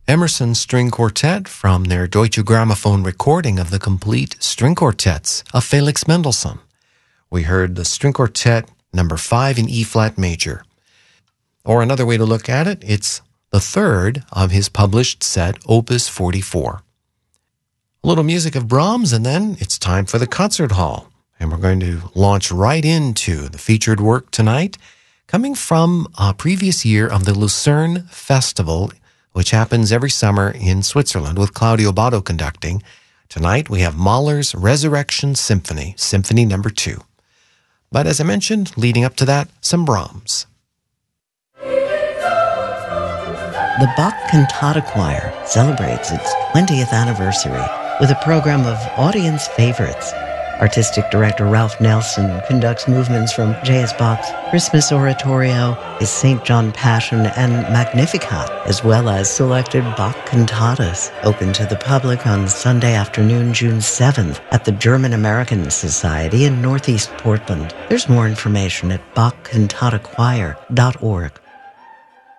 Emerson String Quartet from their Deutsche Grammophon recording of the complete string quartets of Felix Mendelssohn. We heard the String Quartet number 5 in E-flat major. Or another way to look at it, it's the third of his published set, Opus 44. A little music of Brahms, and then it's time for the concert hall. And we're going to launch right into the featured work tonight, coming from a previous year of the Lucerne Festival, which happens every summer in Switzerland with Claudio Botto conducting. Tonight we have Mahler's Resurrection Symphony, Symphony No. 2. But as I mentioned, leading up to that, some Brahms. The Bach Cantata Choir celebrates its 20th anniversary with a program of audience favorites. Artistic director Ralph Nelson conducts movements from J.S. Bach's Christmas Oratorio, his St. John Passion, and Magnificat, as well as selected Bach cantatas, open to the public on Sunday afternoon, June 7th, at the German-American Society in Northeast Portland. There's more information at bachcantatachoir.org.